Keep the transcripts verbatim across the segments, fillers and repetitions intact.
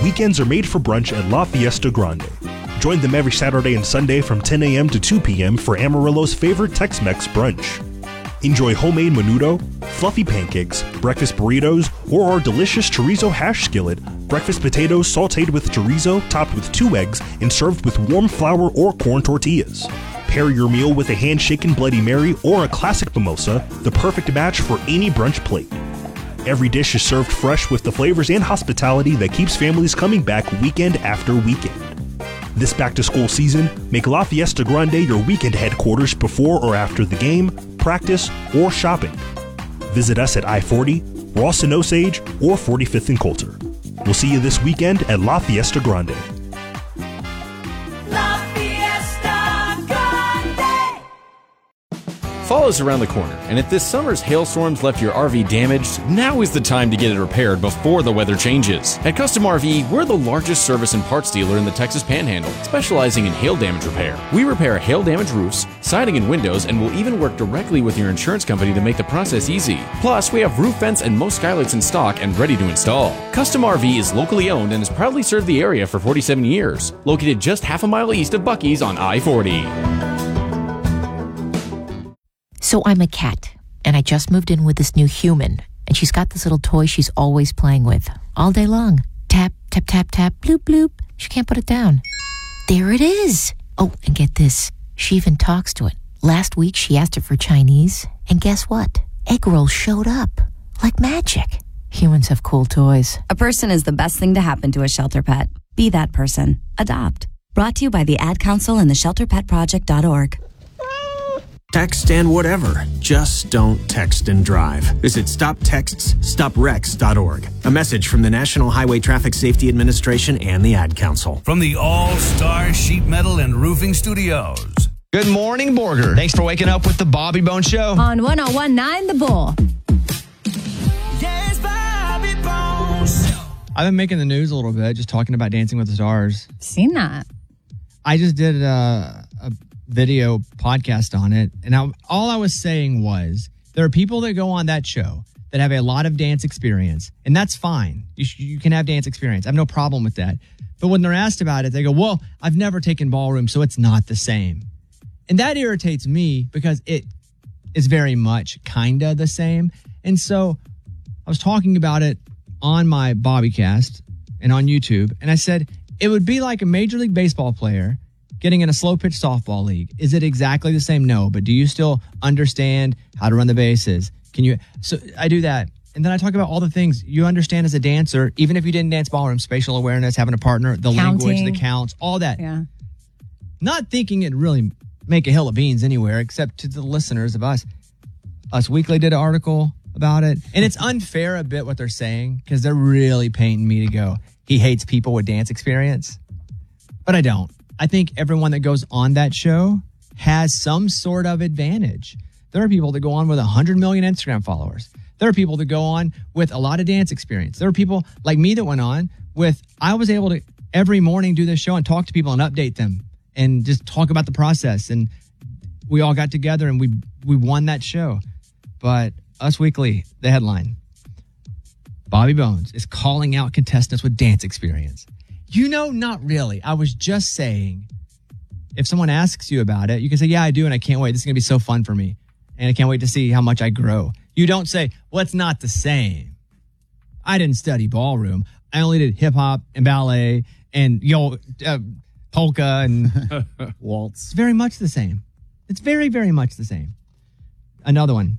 weekends are made for brunch at La Fiesta Grande. Join them every Saturday and Sunday from ten a.m. to two p.m. for Amarillo's favorite Tex-Mex brunch. Enjoy homemade menudo, fluffy pancakes, breakfast burritos, or our delicious chorizo hash skillet, breakfast potatoes sauteed with chorizo, topped with two eggs, and served with warm flour or corn tortillas. Pair your meal with a hand-shaken Bloody Mary or a classic mimosa, the perfect match for any brunch plate. Every dish is served fresh with the flavors and hospitality that keeps families coming back weekend after weekend. This back-to-school season, make La Fiesta Grande your weekend headquarters before or after the game, practice, or shopping. Visit us at I forty, Ross and Osage, or forty-fifth and Coulter. We'll see you this weekend at La Fiesta Grande. La Fiesta Grande. Fall is around the corner, and if this summer's hailstorms left your R V damaged, now is the time to get it repaired before the weather changes. At Custom R V, we're the largest service and parts dealer in the Texas Panhandle, specializing in hail damage repair. We repair hail damaged roofs, siding, and windows, and will even work directly with your insurance company to make the process easy. Plus, we have roof vents and most skylights in stock and ready to install. Custom R V is locally owned and has proudly served the area for forty-seven years. Located just half a mile east of Buc-ee's on I forty. So I'm a cat, and I just moved in with this new human, and she's got this little toy she's always playing with, all day long. Tap, tap, tap, tap, bloop, bloop. She can't put it down. There it is. Oh, and get this. She even talks to it. Last week, she asked it for Chinese, and guess what? Egg rolls showed up. Like magic. Humans have cool toys. A person is the best thing to happen to a shelter pet. Be that person. Adopt. Brought to you by the Ad Council and the shelter pet project dot org. Text and whatever. Just don't text and drive. Visit stop texts stop wrecks dot org. A message from the National Highway Traffic Safety Administration and the Ad Council. From the All-Star Sheet Metal and Roofing Studios. Good morning, Borger. Thanks for waking up with the Bobby Bone Show. On one oh one point nine The Bull. Yes, Bobby Bones. I've been making the news a little bit, just talking about Dancing with the Stars. Seen that. I just did a, a video podcast on it, and I, all I was saying was there are people that go on that show that have a lot of dance experience, and that's fine. You, sh- you can have dance experience. I have no problem with that. But when they're asked about it, they go, well, I've never taken ballroom, so it's not the same. And that irritates me because it is very much kind of the same. And so I was talking about it on my Bobbycast and on YouTube, and I said, it would be like a Major League Baseball player getting in a slow pitch softball league. Is it exactly the same? No. But do you still understand how to run the bases? Can you? So I do that. And then I talk about all the things you understand as a dancer, even if you didn't dance ballroom, spatial awareness, having a partner, the Counting. language, the counts, all that. Yeah. Not thinking it really make a hill of beans anywhere, except to the listeners of us. Us Weekly did an article about it. And it's unfair a bit what they're saying because they're really painting me to go, he hates people with dance experience. But I don't. I think everyone that goes on that show has some sort of advantage. There are people that go on with one hundred million Instagram followers. There are people that go on with a lot of dance experience. There are people like me that went on with, I was able to every morning do this show and talk to people and update them and just talk about the process. And we all got together and we we won that show. But Us Weekly, the headline, Bobby Bones is calling out contestants with dance experience. You know, not really. I was just saying, if someone asks you about it, you can say, yeah, I do, and I can't wait. This is going to be so fun for me, and I can't wait to see how much I grow. You don't say, well, it's not the same. I didn't study ballroom. I only did hip-hop and ballet and yo uh, polka and waltz. It's very much the same. It's very, very much the same. Another one.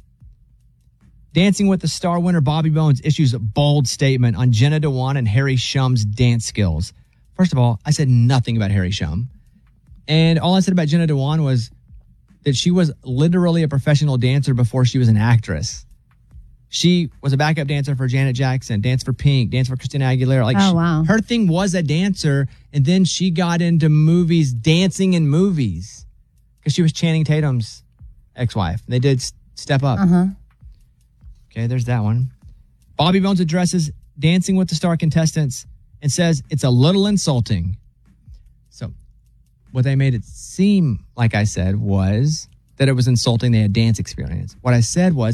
Dancing with the Star winner Bobby Bones issues a bold statement on Jenna Dewan and Harry Shum's dance skills. First of all, I said nothing about Harry Shum. And all I said about Jenna Dewan was that she was literally a professional dancer before she was an actress. She was a backup dancer for Janet Jackson, danced for Pink, danced for Christina Aguilera. Like oh, she, wow. Her thing was a dancer, and then she got into movies, dancing in movies, because she was Channing Tatum's ex-wife. They did Step Up. Uh-huh. Okay, there's that one. Bobby Bones addresses Dancing with the Star contestants and says it's a little insulting. So what they made it seem like I said was that it was insulting they had dance experience. What I said was